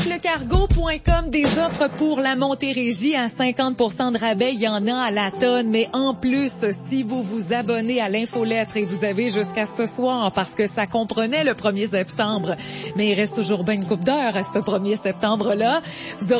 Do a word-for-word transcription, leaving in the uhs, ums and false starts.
avec le cargo point com, des offres pour la Montérégie à cinquante pour cent de rabais. Il y en a à la tonne, mais en plus, si vous vous abonnez à l'infolettre et vous avez jusqu'à ce soir, parce que ça comprenait le premier septembre, mais il reste toujours bien une couple d'heures à ce premier septembre-là, vous aurez